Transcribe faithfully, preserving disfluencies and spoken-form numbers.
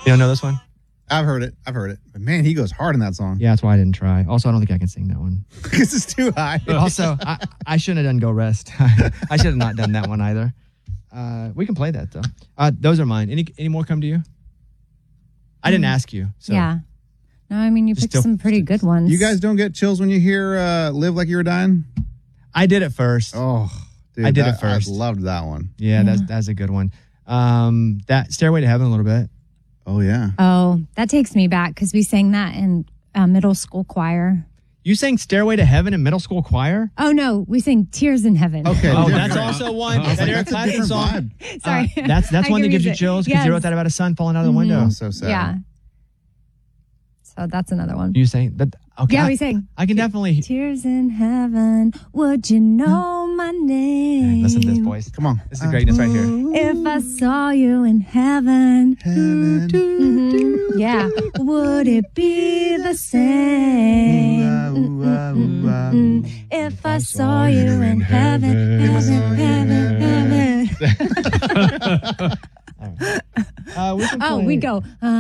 You don't know this one? I've heard it. I've heard it. But man, he goes hard in that song. Yeah, that's why I didn't try. Also, I don't think I can sing that one. Because it's too high. Also, I, I shouldn't have done Go Rest. I should have not done that one either. Uh, we can play that, though. Uh, those are mine. Any any more come to you? I didn't ask you. So. Yeah. No, I mean, you picked still- some pretty good ones. You guys don't get chills when you hear uh, Live Like You Were Dying? I did it first. Oh, dude. I did that, it first. I loved that one. Yeah, Yeah. That's, that's a good one. Um, that Stairway to Heaven a little bit. Oh, yeah. Oh, that takes me back because we sang that in uh, middle school choir. You sang Stairway to Heaven in middle school choir? Oh, no, we sang Tears in Heaven. Okay. Oh, different. that's also one. I was That like, Eric that's a Clapton different song. vibe. Sorry. Uh, that's that's I one that gives you confused it. chills because Yes. you wrote that about a son falling out of the window. Oh, so sad. Yeah. So that's another one. You sang that? Okay. Yeah, I, we sang. I can definitely Tears in Heaven, would you know my name? listen to this voice. Come on. This is greatness right here. If I saw you in heaven, Heaven. mhm, yeah, would it be the same? Ooh, ah, ooh, ah, ooh, ah, ooh. If I saw you in heaven, heaven, heaven, heaven. Uh, we can Oh, play- we'd go. Uh,